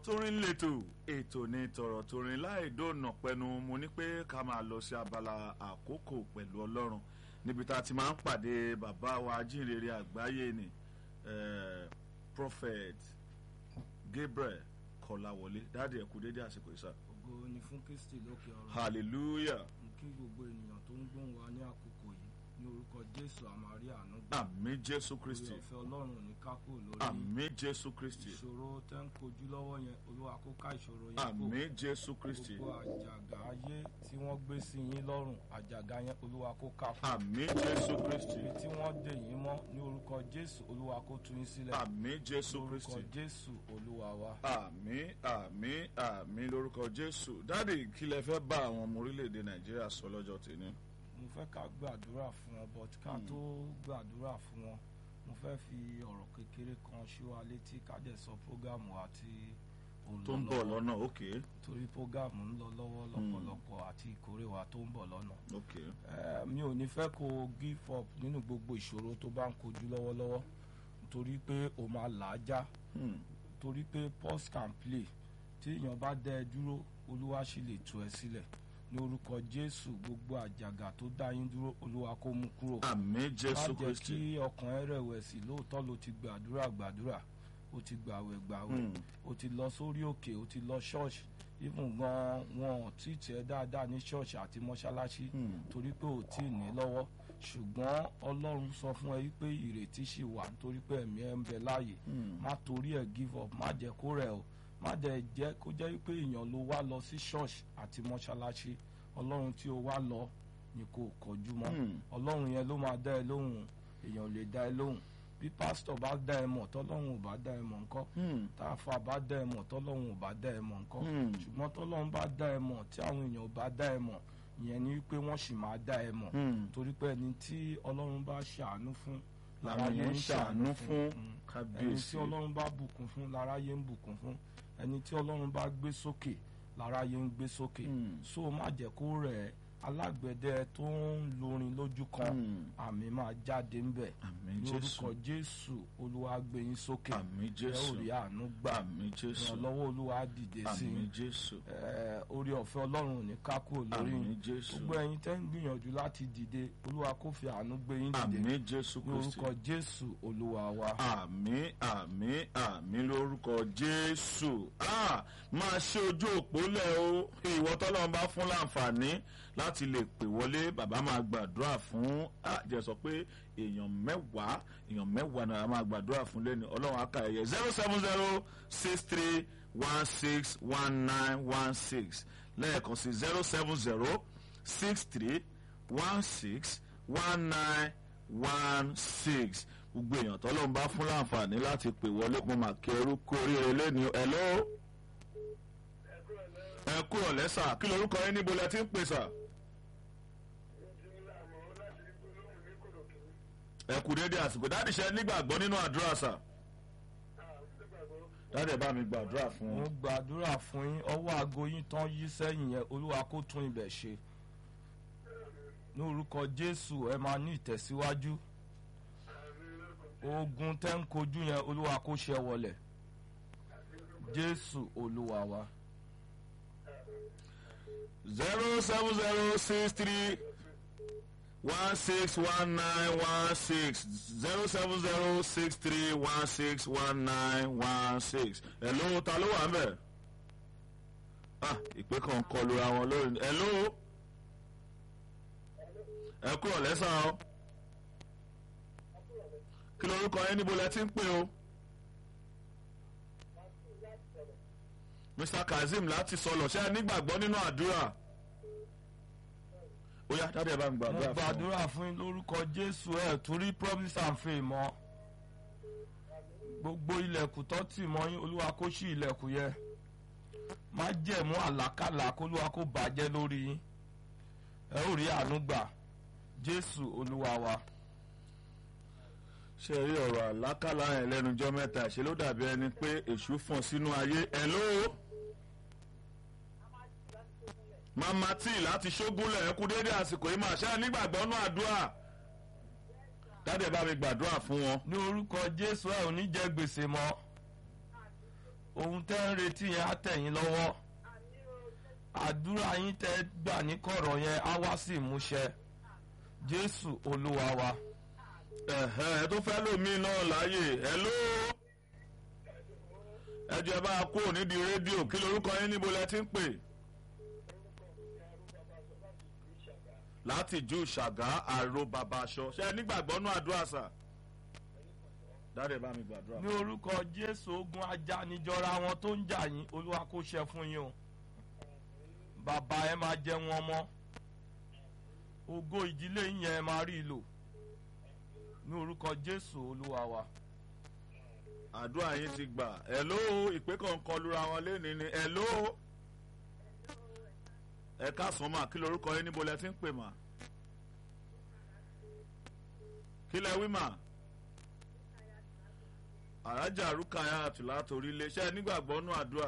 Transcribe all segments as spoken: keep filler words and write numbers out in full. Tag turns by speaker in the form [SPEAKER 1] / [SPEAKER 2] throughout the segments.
[SPEAKER 1] torin lẹ́tọ̀ ètò ní tọ̀rọ̀ torin láì dóònà pẹnu mo ní pé ká máa lọ sí abala àkókò pẹ̀lú ọlọ́run níbi tá a ti máa ń pàdé bàbá wa ajínrere àgbáyé ni eh, prophet Gabriel Kọ́láwọlé dáàdi ẹ̀kú dédé àsìkò ìsà.
[SPEAKER 2] ògo ni fún Kristi lókè ọ̀run.
[SPEAKER 1] hallelujah.
[SPEAKER 2] mo kí gbogbo ènìyàn tó ń gbóhùn wa ní àkókò yìí ní orúkọ Jésù àmàrí àánú gbà.
[SPEAKER 1] àmín Jésù Kristi.
[SPEAKER 2] oore ọ̀fẹ́ Ọlọ́run ní kákò lórí.
[SPEAKER 1] àmín Jésù Kristi.
[SPEAKER 2] ìṣòro tẹ́ ń kojú lọ́wọ́ yẹn Olúwa kó ká ìṣòro yẹn kó.
[SPEAKER 1] àmín Jésù Kristi.
[SPEAKER 2] gbogbo àjàgà ayé tí wọ́n gbé sí yín lọ́rùn àjàgà yẹn Olúwa kó ká fún.
[SPEAKER 1] àmín Jésù Kristi.
[SPEAKER 2] ibi tí wọ́n dè yín mọ́ ní orúkọ Jésù Olúwa kó tú yín sílẹ̀.
[SPEAKER 1] àmín Jésù Kristi.
[SPEAKER 2] orúkọ Jésù Olúwa wa.
[SPEAKER 1] àmín àmín àmín lórúkọ Jésù. dáàdi kí lẹ fẹ́ bá àwọn ọmọ orílẹ̀-èdè Nàìjíríà sọ lọ́jọ́ tèmi.
[SPEAKER 2] mo fẹ́ ká gbàdúrà fún wọn but ká tó gbàdúrà fún wọn mo fẹ́ fi ọ̀rọ̀ kékeré kan ṣí wa létí ká dẹ̀ sọ prógámù àti
[SPEAKER 1] tó ń bọ̀ lọ́nà òkè.
[SPEAKER 2] torí prógámù ń lọ lọ́wọ́ lọ́pọ̀lọpọ̀ àti ìkórè wa tó ń bọ̀ lọ́nà.
[SPEAKER 1] òkè.
[SPEAKER 2] mi ò ní fẹ́ kó give up nínú gbogbo ìṣòro tó bá ń kojú lọ́wọ́lọ́wọ́ torí pé o máa là á já torí pé pause can play tí èèyàn bá dá ẹ dúró Olúwa sì lè tú ẹ sílẹ̀ ní orúkọ Jésù gbogbo àjàgà tó dá yín dúró Olúwa kó mú kúrò.
[SPEAKER 1] àmín Jésù
[SPEAKER 2] Kristi. má jẹ́
[SPEAKER 1] Kristi.
[SPEAKER 2] kí ọkàn ẹ rẹ̀wẹ̀sì lóòótọ́ ló ti gbàdúrà gbàdúrà ó ti gbàwẹ̀ gbàwẹ̀ ó ti lọ sórí òkè ó ti lọ ṣọ́ọ̀ṣì even gan wọn ò tí ì tẹ́ dáadáa ní ṣọ́ọ̀ṣì àti mọ́ṣáláṣí torí pé ò tí ì ní lọ́wọ́ ṣùgbọ́n Ọlọ́run sọ fún ẹ pé ìrètí ṣì wà nítorí pé ẹ̀mí ẹ ń bẹ láàyè má torí ẹ give up má jẹ́ kó rẹ̀ o má dẹ̀ jẹ́ kó jẹ́ pé èèyàn ló wá lọ sí ṣọ́ọ̀ṣì àti mọ́ṣáláṣí Ọlọ́run tí o wá lọ ni kò kọjú mọ́ Ọlọ́run yẹn ló máa dá ẹ lóhùn èèyàn lè dá ẹ lóhùn bí pásítọ̀ bá dá ẹ mọ̀ tọ́lọ́run ò bá dá ẹ mọ̀ ńkọ́ táàfà bá dá ẹ mọ̀ tọ́lọ́run ò bá dá ẹ mọ̀ ńkọ́ ṣùgbọ́n tọ́lọ́run bá dá ẹ mọ̀ tí àwọn èèyàn ò bá dá ẹ mọ̀ ìyẹn ni pé wọ́n sì máa dá ẹ mọ̀ torí pé ẹni tí Ọlọ́run bá ṣàánú fún
[SPEAKER 1] láráyé ń ṣàánú fún
[SPEAKER 2] ẹni tí Ọlọ́run bá bùkún fún láráyé ń bùkún fún ẹni tí Ọlọ́run bá gbé sókè láráyé ń gbé sókè so má jẹ́ kó rẹ̀ alágbẹ̀dẹ tó ń lorin lójú kan àmì máa jáde ńbẹ̀ ní orúkọ Jésù Olúwa gbé yín sókè
[SPEAKER 1] àmín Jésù.
[SPEAKER 2] ẹ ò rí àánú gbà
[SPEAKER 1] àmín Jésù.
[SPEAKER 2] ìrànlọ́wọ́ Olúwa dìde sí
[SPEAKER 1] àmín Jésù.
[SPEAKER 2] orí ọ̀fẹ́ Ọlọ́run ò ní ká kúrò lórí
[SPEAKER 1] àmín
[SPEAKER 2] yín
[SPEAKER 1] Jésù.
[SPEAKER 2] gbogbo ẹ̀yin tẹ́ ń gbìyànjú láti dìde Olúwa kó fi àánú gbé yín dìde
[SPEAKER 1] àmín Jésù
[SPEAKER 2] ní
[SPEAKER 1] Kristi.
[SPEAKER 2] orúkọ Jésù Olúwa wa.
[SPEAKER 1] àmín àmín àmín lórúkọ Jésù. ah máa ṣe ojú òpó lẹ̀ o ìwọ tọ́lọ́run bá fún láǹfààní láti lè pè wọlé bàbá máa gbàdúrà fún àjẹ sọ pé èèyàn mẹ́wàá èèyàn mẹ́wàá náà máa gbàdúrà fún lẹ́nu ọlọ́run á kà ẹ̀yẹ zero seven zero six three one six one nine one six lẹ́ẹ̀kan sí zero seven zero six three one six one nine one six gbogbo èèyàn tọ́lọ́run bá fún láǹfààní láti pè wọlé mo máa kí ẹrú kú oríire lẹ́nu hello ẹ kúrò lẹ́sà kí lorúkọ yín níbo lẹ ti ń pè sà. ẹ kú dédé àsìkò dáàdì ṣe nígbàgbọ́ nínú àdúrà sà. dáàdì bá mi gbàdúrà fún
[SPEAKER 2] mo
[SPEAKER 1] wọn.
[SPEAKER 2] gbàdúrà fún yín ọwọ́ aago yín tán yí sẹ́yìn yẹn Olúwa kó tún ibẹ̀ ṣe ní orúkọ Jésù ẹ máa ní ìtẹ̀síwájú ogun tẹ́ ń kojú yẹn Olúwa kó ṣẹ́ wọlẹ̀ Jésù Olúwa wa.
[SPEAKER 1] zero seven zero six three one six one nine one six zero seven zero six three one six one nine one six. hello ta ló wà ń bẹ̀? ah ìpè kan kọlu àwọn lórí hello ẹ kúrò lẹ́sàn án kí lorúkọ yín níbo lẹ ti ń pè o. Mr Kazeem láti sọlọ ṣe é nígbàgbọ́ nínú àdúrà ó yá dáadé bá ń
[SPEAKER 2] mo
[SPEAKER 1] gbàdúrà fún
[SPEAKER 2] gbàdúrà fún yín lórúkọ Jésù ẹ torí promise and faith mọ́ gbogbo ilẹ̀kùn tó tì mọ́ yín Olúwa kó ṣí ilẹ̀kùn yẹ má jẹ̀mú àlákàlà kó Olúwa kó bàjẹ́ lórí yín ẹ ó rí àánú gbà Jésù Olúwa wa.
[SPEAKER 1] ṣe rí ọ̀rọ̀ àlákàlà yẹn lẹ́nujọ́ mẹ́ta ṣe ló dàbí ẹni pé èṣù fọ́n sínú ayé ẹ̀ ló mama tí láti ṣógúnlẹ̀ ẹ kú dédé àsìkò yìí máa ṣe é nígbàgbọ́ nínú àdúrà dáadé bá mi gbàdúrà fún wọn.
[SPEAKER 2] ní orúkọ Jésù ẹ ò ní jẹ gbèsè mọ́ ohun tẹ́ ń retí yẹn á tẹ̀ yín lọ́wọ́ àdúrà yín tẹ́ gbà ní kọ̀rọ̀ yẹn á wá sí ìmúṣẹ Jésù Olúwa wa.
[SPEAKER 1] ẹ̀hẹ́ ẹ tó fẹ́ lómi náà láàyè ẹ ló ẹ jẹ́ bá a kúrò nídìí rédíò kí lorúkọ yín níbo lẹ ti ń pè. láti jù ṣàgá àrò bàbá aṣọ ṣe nígbàgbọ́ nú àdúrà sà. dáre bá mi gbàdúrà.
[SPEAKER 2] ní orúkọ Jésù ogun ajánijọra wọn tó ń jà yín Olúwa kó ṣe fún yín o bàbá ẹ máa jẹ wọn mọ́ ògo ìdílé yín ẹ máa rí ìlò ní orúkọ Jésù Olúwa wa.
[SPEAKER 1] àdúrà yín ti gbà ẹ ló ìpè kọ̀ọ̀kan lura wọn lénìí ni ẹ ló ẹ káàsán mà kí lorúkọ yín níbo lẹ ti ń pè mà kí lẹ wí mà àrájà rúkàyà àtùlá torí iléeṣẹ́ nígbàgbọ́ nú àdúrà.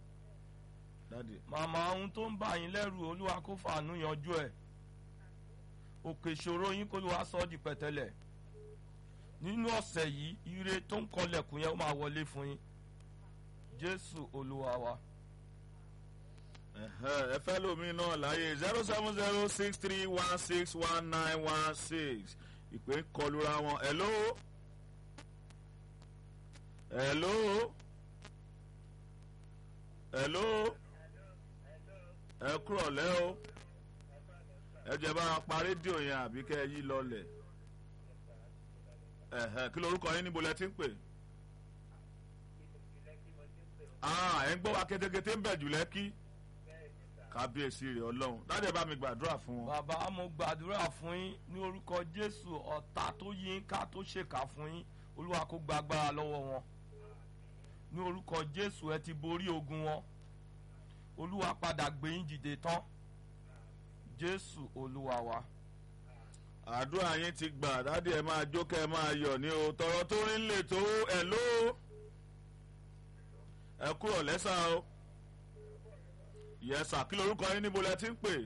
[SPEAKER 2] màmá ohun tó ń bà yín lẹ́rù Olúwa kó fàánú yanjú ẹ̀ òkè ìṣòro yín kó Olúwa sọ ọ́ di pẹ̀tẹ́lẹ̀ nínú ọ̀sẹ̀ yìí ire tó ń kọlẹ̀kùn yẹn ó máa wọlé fún yín Jésù Olúwa wa.
[SPEAKER 1] ẹ fẹ́ lómi náà láàyè zero seven zero six three one six one nine one six ìpè ń kọlura wọn hello hello hello ẹ kúrọ̀ lẹ́ o ẹ jẹ́ bá a pa rédíò yẹn àbí kẹ́ ẹ yí lọlẹ̀ ẹ̀hẹ̀ kí lorúkọ yín níbo lẹ ti ń pè. ẹ̀ ń gbọ́ wa kétékété ń bẹ̀ jù lẹ́kí kábíyèsí rẹ̀ ọlọ́run láti bá mi gbàdúrà fún wọn.
[SPEAKER 2] bàbá mo gbàdúrà fún yín ní orúkọ Jésù ọ̀tá tó yí ń ká tó ṣèkà fún yín Olúwa kó gba agbára lọ́wọ́ wọn ní orúkọ Jésù ẹ ti borí ogun wọn Olúwa padà gbé yín dìde tán Jésù Olúwa wa.
[SPEAKER 1] àdúrà yín ti gbà dádì ẹ máa jó kẹ́ ẹ máa yọ̀ ní o tọrọ tó rí lè tó ẹ ló ẹ kúrò lẹ́sà o yẹsà kí lorúkọ yín níbo lẹ ti ń pè.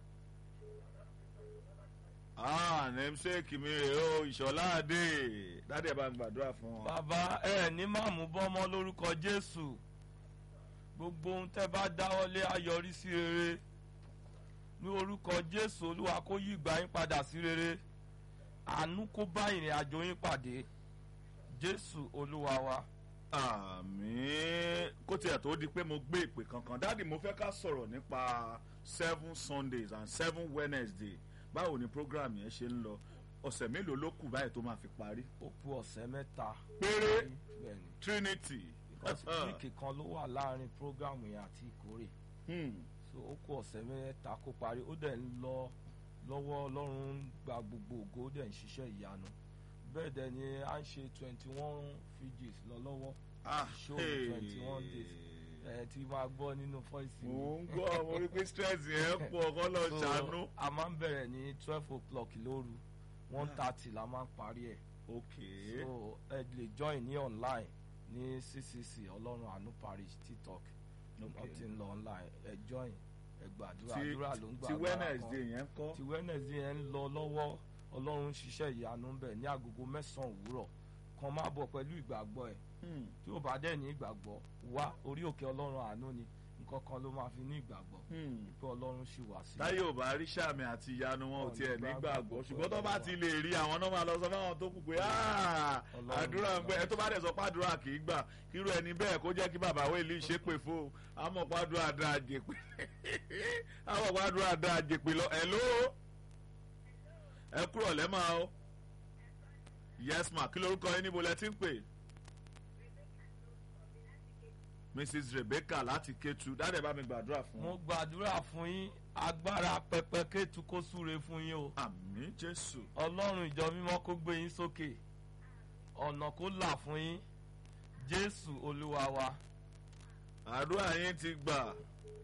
[SPEAKER 1] ah namesake mi rè o ìṣọ̀lá àdè dádì ẹ bá ń gbàdúrà fún wọn.
[SPEAKER 2] bàbá ẹ ní máàmù bọ́mọ lórúkọ Jésù gbogbo ohun tẹ́ bá dáwọ́lé á yọrí sí rere ní orúkọ Jésù Olúwa kó yí ìgbà yín padà sí rere àánú kó bá ìrìn àjò yín pàdé Jésù Olúwa wa.
[SPEAKER 1] àmín kó tiẹ̀ tó di pé mo gbé ìpè kankan dáàdì mo fẹ́ ká sọ̀rọ̀ nípa seven Sundays and seven Wednesday báwo ni program yẹn ṣe ń lọ ọ̀sẹ̀ mélòó ló kù báyìí tó máa fi parí.
[SPEAKER 2] ó kù ọ̀sẹ̀ mẹ́ta
[SPEAKER 1] péré Trinity.
[SPEAKER 2] wíìkì kan ló wà láàrin program yẹn àti ìkórè so ó kù ọ̀sẹ̀ mẹ́ta kó parí ó dẹ̀ ń lọ lọ́wọ́ Ọlọ́run ń gba gbogbo ògo ó dẹ̀ ń ṣiṣẹ́ ìyanu bẹ́ẹ̀ dẹ̀ ni à ń ṣe twenty one fijis lọ lọ́wọ́ show twenty one days ẹ ti máa gbọ́ nínú voice mi.
[SPEAKER 1] mo ń gbọ́ mo rí pé stress yẹn pọ̀ kọ́ lọ ṣàánú.
[SPEAKER 2] a máa ń bẹ̀rẹ̀ ní twelve o'clock lóru one thirty la máa ń parí ẹ̀.
[SPEAKER 1] ok
[SPEAKER 2] so ẹ lè join ní online ní C C C Ọlọ́run Àánú Parish TikTok wọ́n ti ń lọ online ẹ join ẹ gbàdúrà àdúrà ló ń gbà
[SPEAKER 1] ti Wednesday yẹn kọ́
[SPEAKER 2] ti Wednesday yẹn ń lọ lọ́wọ́ Ọlọ́run ń ṣiṣẹ́ ìyanu ń bẹ̀ ní agogo mẹ́sàn-án òwúrọ̀ kan máa bọ̀ pẹ̀lú ìgbàgbọ́ ẹ̀ tí ó bá dẹ̀ ní ìgbàgbọ́ wá orí òkè Ọlọ́run Àánú ni nǹkan kan ló máa fi ní ìgbàgbọ́ pé Ọlọ́run ṣì wà sí.
[SPEAKER 1] táyé ò bá rí sàmì àti ìyanu wọn ò tiẹ̀ ní ìgbàgbọ́ ṣùgbọ́n tó bá ti lè rí àwọn náà máa lọ sọ fáwọn tó kù pé àdúrà ń gbẹ ẹ tó bá dẹ̀ sọ pàdúrà kì í gbà kírú ẹni bẹ́ẹ̀ kó jẹ́ kí bàbá wẹ̀lì ṣépè fún àmọ́ pàdúrà dá àjèpè àmọ́ pàdúrà dá àjèpè lọ ẹ̀ ló ẹ kúrò lẹ́mà o yes ma kí lorúkọ yín níbo lẹ ti ń pè. Mrs Rebecca láti Kétu dáadé bá mi gbàdúrà fún.
[SPEAKER 2] mo gbàdúrà fún yín agbára pẹpẹ Kétu kó súre fún yín o.
[SPEAKER 1] àmín Jésù.
[SPEAKER 2] Ọlọ́run ìjọ mímọ́ kó gbé yín sókè ọ̀nà kó là fún yín Jésù Olúwa wa.
[SPEAKER 1] àdúrà yín ti gbà.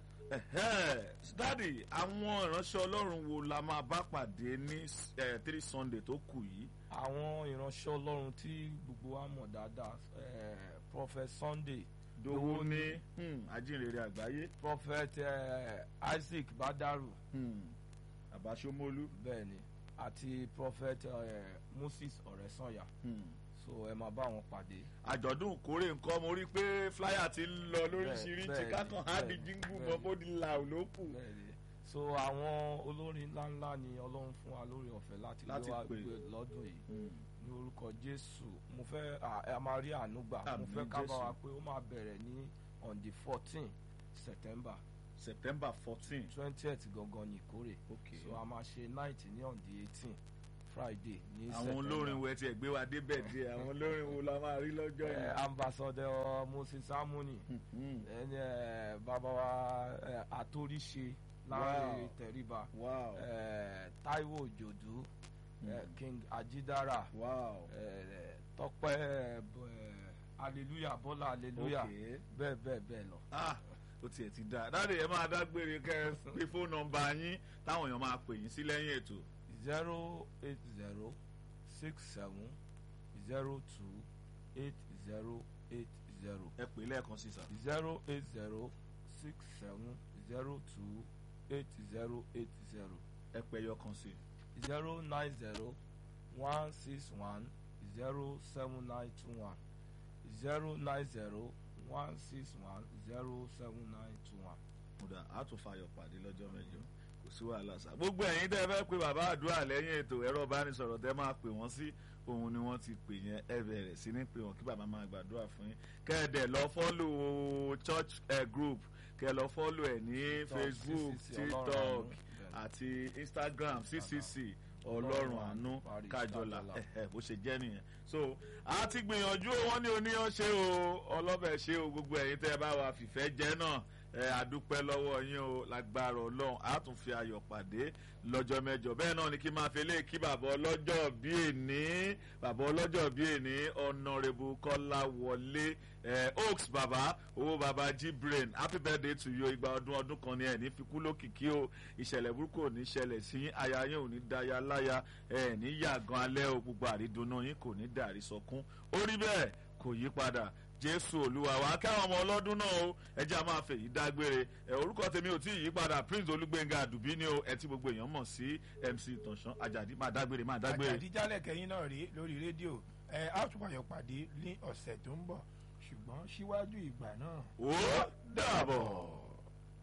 [SPEAKER 1] dádì àwọn ìránṣẹ́ Ọlọ́run wo la máa bá pàdé ní three Sunday tó kù yìí.
[SPEAKER 2] àwọn ìránṣẹ́ Ọlọ́run tí gbogbo wa mọ̀ dáadáa Prophet Sunday
[SPEAKER 1] Dowó ní ajínrere àgbáyé.
[SPEAKER 2] Prophet uh, Isaac Badaru.
[SPEAKER 1] Àbáṣọmọlú.
[SPEAKER 2] bẹ́ẹ̀ni àti Prophet uh, Moses Ọ̀rẹ́sànyà.
[SPEAKER 1] Hmm.
[SPEAKER 2] so so ẹ máa bá wọn pàdé.
[SPEAKER 1] àjọ̀dún ìkórè nǹkan mo rí pé flyer ti ń lọ lóríṣiríṣi kákan hádi jíngù mọ́ bóde là ò ló kù.
[SPEAKER 2] so àwọn olórin ńláńlá ni ọlọ́run fún wa lórí ọ̀fẹ́ láti lé wa gbé lọ́dún yìí ní orúkọ jésù. mo fẹ́ a máa rí àánú gbà. mo fẹ́ ká bá wa pé ó máa bẹ̀rẹ̀ ní on the fourteen september.
[SPEAKER 1] september fourteen.
[SPEAKER 2] twentieth gangan ní ìkórè.
[SPEAKER 1] okay.
[SPEAKER 2] so a máa ṣe night ní on the eighteen friday ní september.
[SPEAKER 1] àwọn olórin wo ẹ ti ẹ̀ gbé wa débẹ̀ díẹ̀ àwọn olórin wo la máa rí lọ́jọ́ yẹn.
[SPEAKER 2] ambassador moses amuni ẹni bàbá wa àtòríṣe láàrin tẹríba taiwo òjòdú king ajidara tọpẹ hallelujah bọ́lá hallelujah bẹ́ẹ̀ bẹ́ẹ̀ bẹ́ẹ̀ lọ.
[SPEAKER 1] ó tiẹ̀ ti dáa dáadé ẹ máa dágbére kẹ́ ẹ pé fóònù nọ́mbà yín táwọn èèyàn máa pè yín sí lẹ́yìn ètò.
[SPEAKER 2] zero eight zero six seven zero two eight zero eight zero.
[SPEAKER 1] ẹ pè lẹ́ẹ̀kan sí sà.
[SPEAKER 2] zero eight zero six seven zero two eight zero eight zero.
[SPEAKER 1] ẹ pè ẹyọ kan sí.
[SPEAKER 2] zero nine zero one six one zero seven nine two one zero nine zero one six one zero seven nine two one.
[SPEAKER 1] kódà a tún fayọ̀ pàdé lọ́jọ́ mẹ́jọ kò sí wàhálà sá. gbogbo ẹ̀yin tẹ́ ẹ fẹ́ pe bàbá àdúrà lẹ́yìn ètò ẹ̀rọ ìbánisọ̀rọ̀ tẹ́ máa pè wọ́n sí òun ni wọ́n ti pè yẹn ẹ bẹ̀rẹ̀ sí ní pè wọ́n kí bàbá máa gbàdúrà fún yín kẹ́ẹ̀dẹ̀ lọ fọ́lù church uh, group kẹ́ẹ̀ lọ fọ́lù ẹ̀ ní facebook tiktok àti instagram ccc ọlọ́run àánú kájọlá bó ṣe jẹ́ nìyẹn. so a ti gbìyànjú wọn ní oníyan ṣe o ọlọ́bẹ̀ ṣe o gbogbo ẹ̀yin tẹ́ ẹ bá wa fìfẹ́ jẹ́ náà ẹ àdúpẹ́ lọ́wọ́ yín o lágbára ọlọ́run a tún fi ayọ̀ pàdé lọ́jọ́ mẹ́jọ bẹ́ẹ̀ náà ni kí n máa fi lé kí bàbá ọlọ́jọ́ bí èní bàbá ọlọ́jọ́ bí èní ọ̀nàrẹ́bù kọ́láwọlé ẹ oaks bàbá owó bàbá G-Brain happy birthday to you ìgbà ọdún ọdún kan ni ẹ̀ ní fikú lókìkí o ìṣẹ̀lẹ̀ burúkú ò ní ṣẹlẹ̀ sí yín aya yín ò ní dáya láya ẹ̀ ní yàgàn alẹ́ o gbogbo àrídùnnú yín kò ní dàrí sọkún ó rí bẹ́ẹ̀ kò yí padà jésù olúwa wa káwọn ọmọ ọlọ́dún náà o ẹjẹ́ a máa fèyí dágbére ẹ orúkọ tèmi ò tí ì yí padà prince olúgbénga àdùbí ni o ẹ tí gbogbo èèyàn mọ̀ sí mc tọ̀sán àjàdí máa dágbére máa dágbére.
[SPEAKER 3] àjàdí jálẹ̀ kẹ́yìn náà rí lórí rédíò ẹ á tún pààyàn pàdé ní ọ̀sẹ̀ tó ń bọ̀ ṣùgbọ́n síwájú ìgbà náà.
[SPEAKER 1] ó dàbọ̀.